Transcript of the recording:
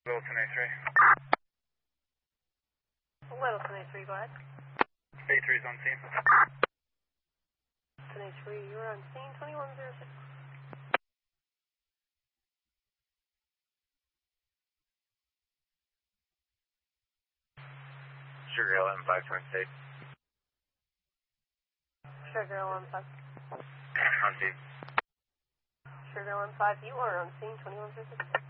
Littleton A3. Littleton A3, go ahead. A3 is on scene. Littleton A3, you're on scene 2106. Sugar Hill M5 Twin State. Sugar Hill M5. On scene. Sugar Hill M5, you are on scene 2106.